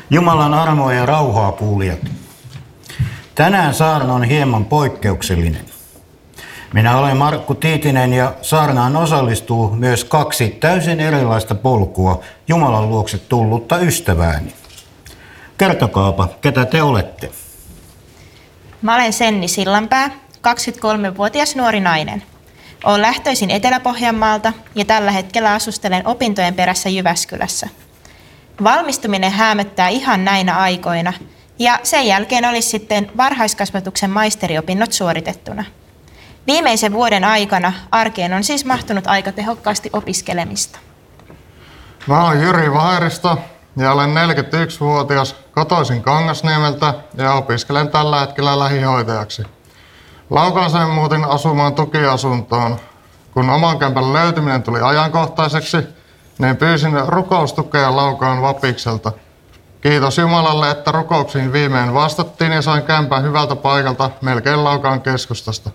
Jumalan armoa ja rauhaa kuulijat. Tänään saarna on hieman poikkeuksellinen. Minä olen Markku Tiitinen ja saarnaan osallistuu myös kaksi täysin erilaista polkua Jumalan luokse tullutta ystävääni. Kertokaapa, ketä te olette? Mä olen Senni Sillanpää, 23-vuotias nuori nainen. Olen lähtöisin Etelä-Pohjanmaalta ja tällä hetkellä asustelen opintojen perässä Jyväskylässä. Valmistuminen häämöttää ihan näinä aikoina ja sen jälkeen olisi sitten varhaiskasvatuksen maisteriopinnot suoritettuna. Viimeisen vuoden aikana arkeen on siis mahtunut aika tehokkaasti opiskelemista. Mä olen Jyri Vaherista ja olen 41-vuotias, kotoisin Kangasniemeltä ja opiskelen tällä hetkellä lähihoitajaksi. Laukaaseen muutin asumaan tukiasuntoon. Kun oman kämpän löytyminen tuli ajankohtaiseksi, niin pyysin rukoustukea Laukaan Vapikselta. Kiitos Jumalalle, että rukouksiin viimein vastattiin ja sain kämpän hyvältä paikalta melkein Laukaan keskustasta.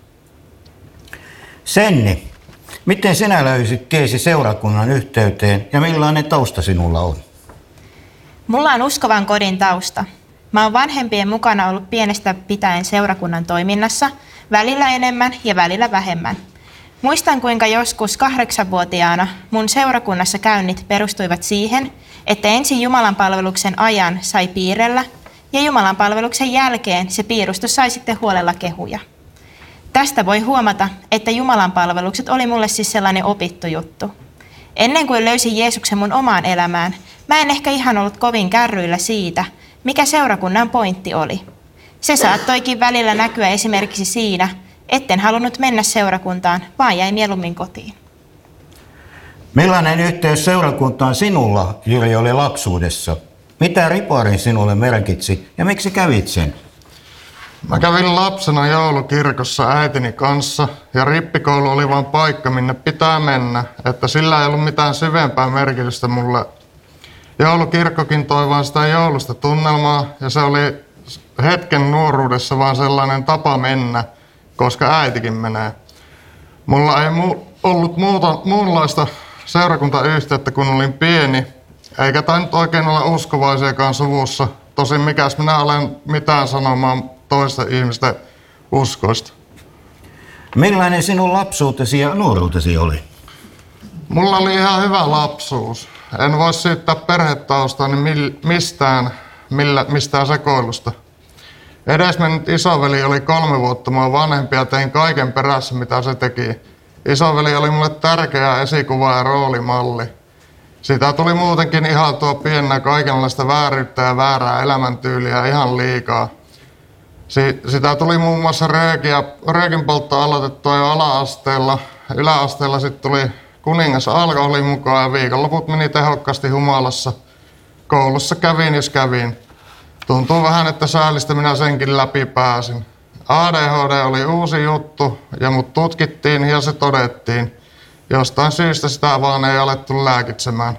Senni, miten sinä löysit tiesi seurakunnan yhteyteen ja millainen tausta sinulla on? Mulla on uskovan kodin tausta. Mä oon vanhempien mukana ollut pienestä pitäen seurakunnan toiminnassa, välillä enemmän ja välillä vähemmän. Muistan, kuinka joskus 8-vuotiaana mun seurakunnassa käynnit perustuivat siihen, että ensin jumalanpalveluksen ajan sai piirrellä ja jumalanpalveluksen jälkeen se piirustus sai sitten huolella kehuja. Tästä voi huomata, että jumalanpalvelukset oli mulle siis sellainen opittu juttu. Ennen kuin löysin Jeesuksen mun omaan elämään, mä en ehkä ihan ollut kovin kärryillä siitä, mikä seurakunnan pointti oli. Se saattoikin välillä näkyä esimerkiksi siinä, etten halunnut mennä seurakuntaan, vaan jäi mieluummin kotiin. Millainen yhteys seurakuntaan sinulla, Jyri, oli lapsuudessa? Mitä ripari sinulle merkitsi ja miksi kävit sen? Mä kävin lapsena joulukirkossa äitini kanssa ja rippikoulu oli vain paikka, minne pitää mennä, että sillä ei ollut mitään syvempää merkitystä mulle. Joulukirkkokin toi vaan sitä joulusta tunnelmaa ja se oli hetken nuoruudessa vaan sellainen tapa mennä, koska äitikin menee. Mulla ei ollut muunlaista seurakuntayhteyttä, kun olin pieni, eikä tainnut oikein olla uskovaisiakaan suvussa. Tosin mikäs minä olen mitään sanomaan toista ihmisten uskoista. Millainen sinun lapsuutesi ja nuoruutesi oli? Mulla oli ihan hyvä lapsuus. En voi syyttää perhetaustani mistään sekoilusta. Edesmennyt isoveli oli 3 vuotta mua vanhempi ja tein kaiken perässä, mitä se teki. Isoveli oli mulle tärkeä esikuva ja roolimalli. Sitä tuli muutenkin ihailtua pienenä kaikenlaista vääryyttä ja väärää elämäntyyliä ihan liikaa. Sitä tuli muun muassa röökinpoltto aloitettua jo ala-asteella. Yläasteella sitten tuli kuningas alkoholi mukaan ja viikonloput meni tehokkaasti humalassa. Koulussa kävin jos kävin. Tuntuu vähän, että säälistä minä senkin läpi pääsin. ADHD oli uusi juttu ja mut tutkittiin ja se todettiin. Jostain syystä sitä vaan ei alettu lääkitsemään.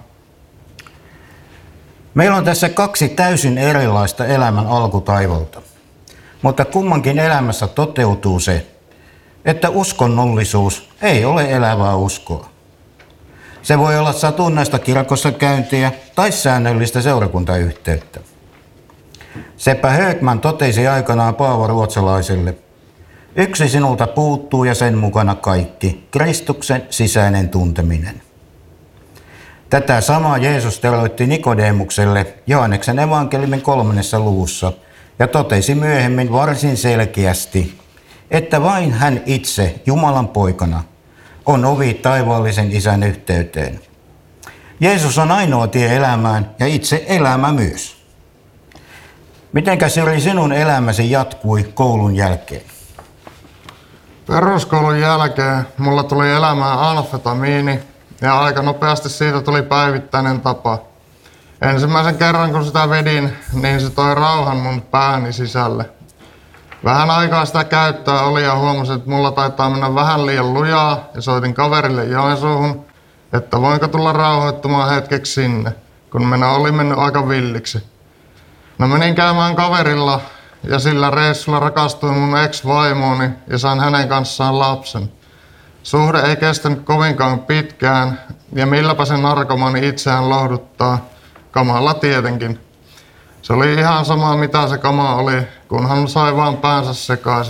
Meillä on tässä kaksi täysin erilaista elämän alkutaivalta. Mutta kummankin elämässä toteutuu se, että uskonnollisuus ei ole elävää uskoa. Se voi olla satunnaista kirkossa käyntiä tai säännöllistä seurakuntayhteyttä. Seppä Högman totesi aikanaan Paavo Ruotsalaiselle: yksi sinulta puuttuu ja sen mukana kaikki, Kristuksen sisäinen tunteminen. Tätä samaa Jeesus teroitti Nikodemukselle Johanneksen evankeliumin 3. luvussa ja totesi myöhemmin varsin selkeästi, että vain hän itse Jumalan poikana on ovi taivaallisen Isän yhteyteen. Jeesus on ainoa tie elämään ja itse elämä myös. Mitenkäs Jyri sinun elämäsi jatkui koulun jälkeen? Peruskoulun jälkeen mulla tuli elämään amfetamiini ja aika nopeasti siitä tuli päivittäinen tapa. Ensimmäisen kerran kun sitä vedin, niin se toi rauhan mun pääni sisälle. Vähän aikaa sitä käyttöä oli ja huomasin, että mulla taitaa mennä vähän liian lujaa ja soitin kaverille Joensuuhun, että voinko tulla rauhoittumaan hetkeksi sinne, kun minä oli mennyt aika villiksi. No menin käymään kaverilla ja sillä reissulla rakastuin mun ex-vaimooni ja sain hänen kanssaan lapsen. Suhde ei kestänyt kovinkaan pitkään ja milläpä se narkomani itseään lohduttaa, kamalla tietenkin. Se oli ihan sama mitä se kama oli, kunhan sai vaan päänsä sekaisin.